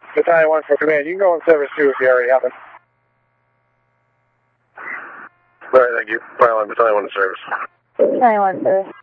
Battalion 1 for command. You can go on service too if you already have it. All right, thank you. Battalion 1 to service. Battalion 1 service.